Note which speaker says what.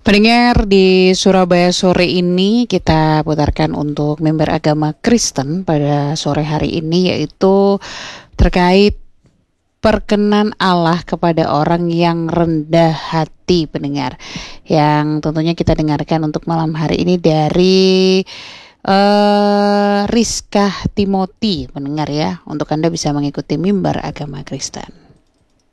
Speaker 1: Pendengar di Surabaya sore ini kita putarkan untuk member agama Kristen pada sore hari ini, yaitu terkait perkenan Allah kepada orang yang rendah hati, pendengar. Yang tentunya kita dengarkan untuk malam hari ini dari Rizka Timothy, pendengar ya. Untuk Anda bisa mengikuti mimbar agama Kristen.